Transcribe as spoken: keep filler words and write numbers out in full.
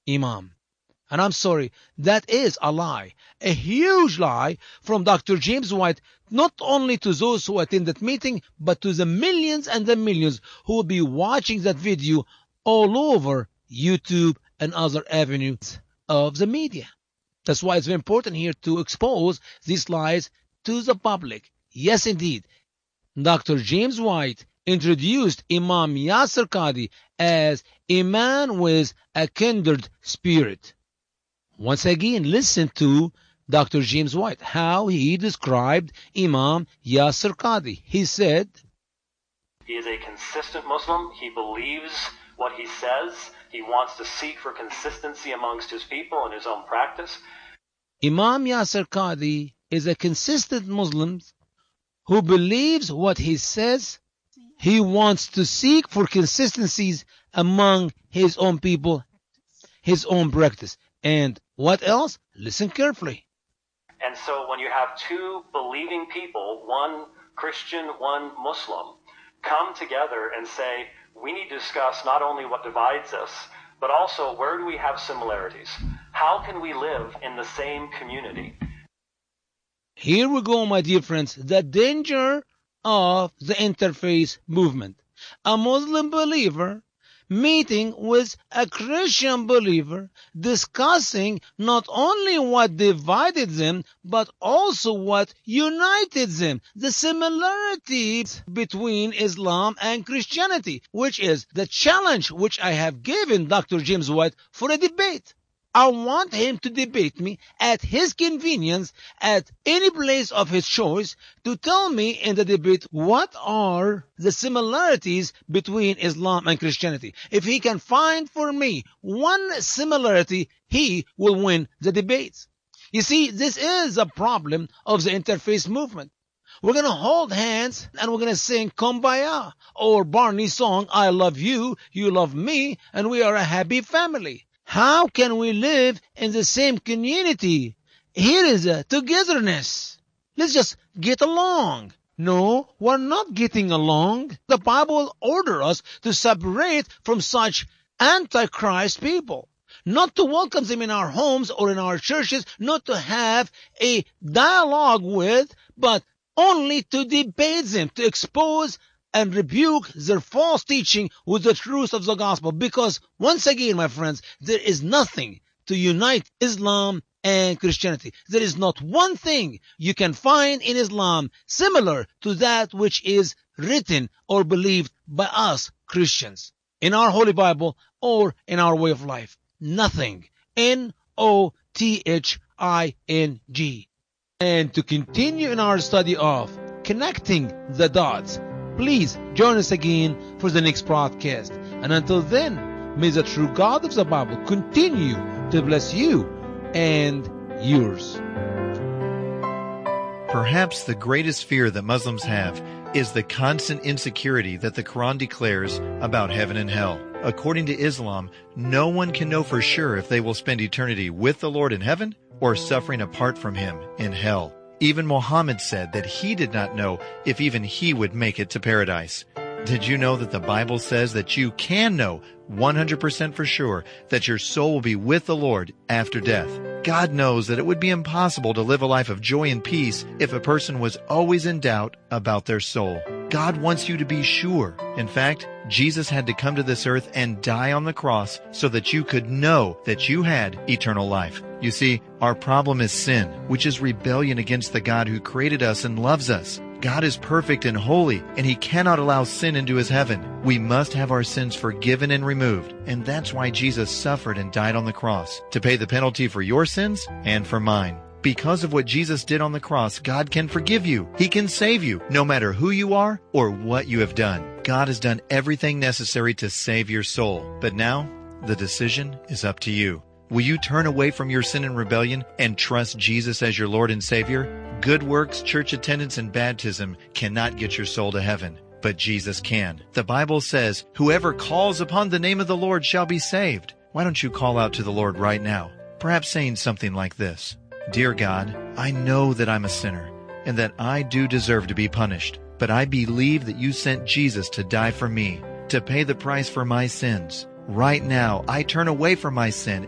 Imam. And I'm sorry, that is a lie, a huge lie from Doctor James White, not only to those who attend that meeting, but to the millions and the millions who will be watching that video all over YouTube and other avenues of the media. That's why it's very important here to expose these lies to the public. Yes, indeed, Doctor James White introduced Imam Yasir Qadhi as a man with a kindred spirit. Once again, listen to Doctor James White, how he described Imam Yasir Qadhi. He said, he is a consistent Muslim. He believes what he says. He wants to seek for consistency amongst his people and his own practice. Imam Yasir Qadhi is a consistent Muslim who believes what he says. He wants to seek for consistencies among his own people, his own practice. And what else? Listen carefully. And so when you have two believing people, one Christian, one Muslim, come together and say, we need to discuss not only what divides us, but also where do we have similarities? How can we live in the same community? Here we go, my dear friends, the danger of the interfaith movement. A Muslim believer meeting with a Christian believer, discussing not only what divided them, but also what united them. The similarities between Islam and Christianity, which is the challenge which I have given Doctor James White for a debate. I want him to debate me at his convenience, at any place of his choice, to tell me in the debate what are the similarities between Islam and Christianity. If he can find for me one similarity, he will win the debate. You see, this is a problem of the interfaith movement. We're going to hold hands and we're going to sing Kumbaya or Barney's song, I love you, you love me, and we are a happy family. How can we live in the same community? Here is a togetherness. Let's just get along. No, we're not getting along. The Bible orders us to separate from such antichrist people. Not to welcome them in our homes or in our churches, not to have a dialogue with, but only to debate them, to expose and rebuke their false teaching with the truth of the gospel. Because once again, my friends, there is nothing to unite Islam and Christianity. There is not one thing you can find in Islam similar to that which is written or believed by us Christians in our Holy Bible or in our way of life. Nothing. N O T H I N G. And to continue in our study of connecting the dots, please join us again for the next broadcast. And until then, may the true God of the Bible continue to bless you and yours. Perhaps the greatest fear that Muslims have is the constant insecurity that the Quran declares about heaven and hell. According to Islam, no one can know for sure if they will spend eternity with the Lord in heaven or suffering apart from Him in hell. Even Muhammad said that he did not know if even he would make it to paradise. Did you know that the Bible says that you can know one hundred percent for sure that your soul will be with the Lord after death? God knows that it would be impossible to live a life of joy and peace if a person was always in doubt about their soul. God wants you to be sure. In fact, Jesus had to come to this earth and die on the cross so that you could know that you had eternal life. You see, our problem is sin, which is rebellion against the God who created us and loves us. God is perfect and holy, and He cannot allow sin into His heaven. We must have our sins forgiven and removed, and that's why Jesus suffered and died on the cross, to pay the penalty for your sins and for mine. Because of what Jesus did on the cross, God can forgive you. He can save you, no matter who you are or what you have done. God has done everything necessary to save your soul. But now, the decision is up to you. Will you turn away from your sin and rebellion and trust Jesus as your Lord and Savior? Good works, church attendance, and baptism cannot get your soul to heaven, but Jesus can. The Bible says, whoever calls upon the name of the Lord shall be saved. Why don't you call out to the Lord right now? Perhaps saying something like this: Dear God, I know that I'm a sinner and that I do deserve to be punished, but I believe that you sent Jesus to die for me, to pay the price for my sins. Right now, I turn away from my sin